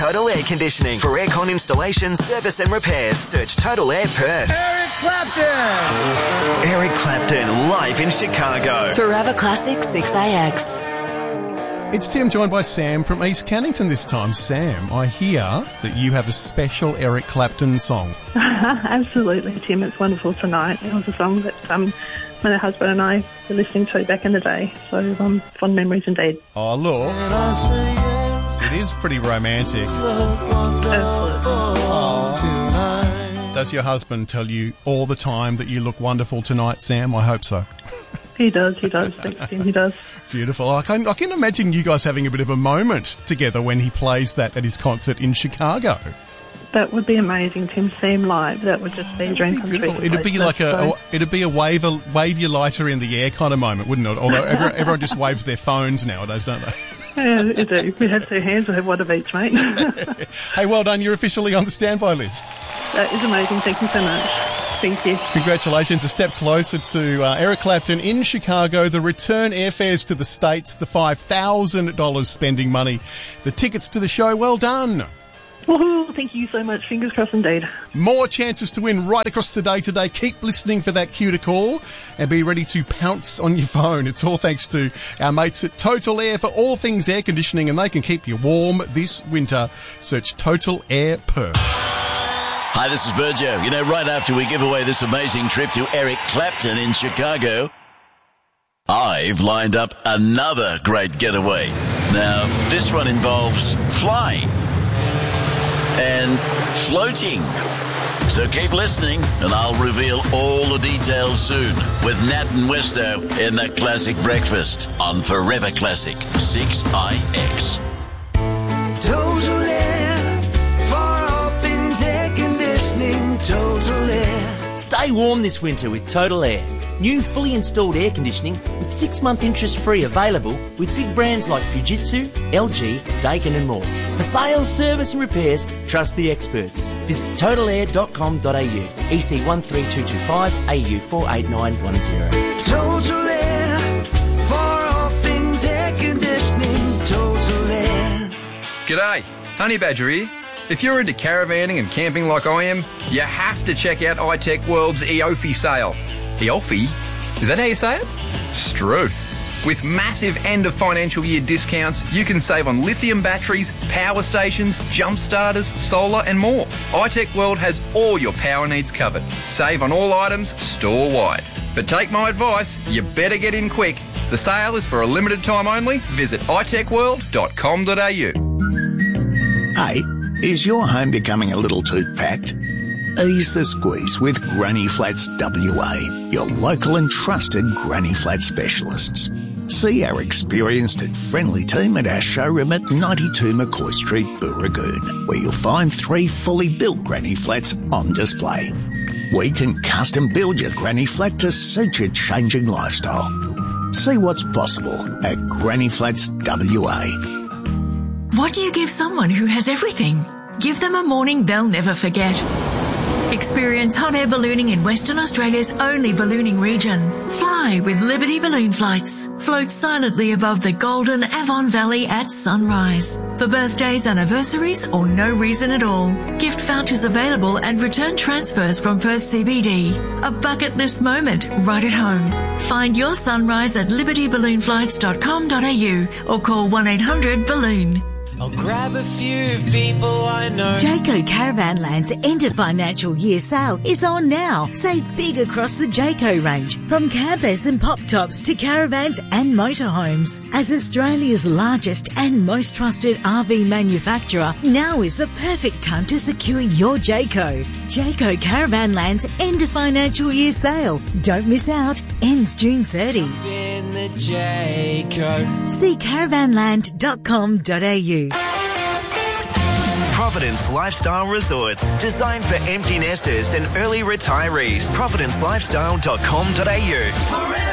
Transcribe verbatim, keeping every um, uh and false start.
Total Air Conditioning. For aircon installation, service and repairs, search Total Air Perth. Eric Clapton! Eric Clapton, live in Chicago. Forever Classic six A X. It's Tim, joined by Sam from East Cannington this time. Sam, I hear that you have a special Eric Clapton song. Absolutely, Tim. It's wonderful tonight. It was a song that um, my husband and I were listening to back in the day. So um, fond memories indeed. Oh, look. It is pretty romantic. Absolutely. Oh. Does your husband tell you all the time that you look wonderful tonight, Sam? I hope so. He does, he does. Thanks, Tim, he does. Beautiful. I can, I can imagine you guys having a bit of a moment together when he plays that at his concert in Chicago. That would be amazing, Tim. See him live. That would just be a dream come true. It'd be like a, a it'd be a wave a, wave your lighter in the air kind of moment, wouldn't it? Although everyone, everyone just waves their phones nowadays, don't they? Yeah, they do. We have two hands. We have one of each, mate. Hey, well done. You're officially on the standby list. That is amazing. Thank you so much. Thank you. Congratulations. A step closer to uh, Eric Clapton in Chicago. The return airfares to the States, the five thousand dollars spending money, the tickets to the show. Well done. Woohoo, thank you so much. Fingers crossed indeed. More chances to win right across the day today. Keep listening for that cue to call and be ready to pounce on your phone. It's all thanks to our mates at Total Air for all things air conditioning, and they can keep you warm this winter. Search Total Air Perth. Hi, this is Burjo. You know, right after we give away this amazing trip to Eric Clapton in Chicago, I've lined up another great getaway. Now, this one involves flying and floating. So keep listening and I'll reveal all the details soon with Nat and Westo in the Classic Breakfast on Forever Classic six I X. Total Air, for all things air conditioning, Total Air. Stay warm this winter with Total Air. New fully installed air conditioning with six-month interest-free available with big brands like Fujitsu, L G, Daikin and more. For sales, service and repairs, trust the experts. Visit total air dot com dot a u, E C one three two two five, A U four eight nine one zero. Total Air, for all things air conditioning, Total Air. G'day, Honey Badger here. If you're into caravanning and camping like I am, you have to check out iTech World's Eofi sale. Eofi? Is that how you say it? Struth. With massive end of financial year discounts, you can save on lithium batteries, power stations, jump starters, solar and more. iTech World has all your power needs covered. Save on all items store-wide. But take my advice, you better get in quick. The sale is for a limited time only. Visit i tech world dot com dot a u. Hey, is your home becoming a little too packed? Ease the squeeze with Granny Flats W A, your local and trusted Granny Flat specialists. See our experienced and friendly team at our showroom at ninety-two McCoy Street, Booragoon, where you'll find three fully built Granny Flats on display. We can custom build your Granny Flat to suit your changing lifestyle. See what's possible at Granny Flats W A. What do you give someone who has everything? Give them a morning they'll never forget. Experience hot air ballooning in Western Australia's only ballooning region. Fly with Liberty Balloon Flights. Float silently above the golden Avon Valley at sunrise. For birthdays, anniversaries, or no reason at all. Gift vouchers available and return transfers from Perth C B D. A bucket list moment right at home. Find your sunrise at liberty balloon flights dot com dot a u or call one eight hundred balloon. I'll grab a few people I know. Jayco Caravanland's end of financial year sale is on now. Save big across the Jayco range, from campers and pop tops to caravans and motorhomes. As Australia's largest and most trusted R V manufacturer, now is the perfect time to secure your Jayco. Jayco Caravanland's end of financial year sale. Don't miss out. Ends June thirtieth. In the Jayco. See caravanland dot com dot a u. Providence Lifestyle Resorts, designed for empty nesters and early retirees. providence lifestyle dot com dot a u.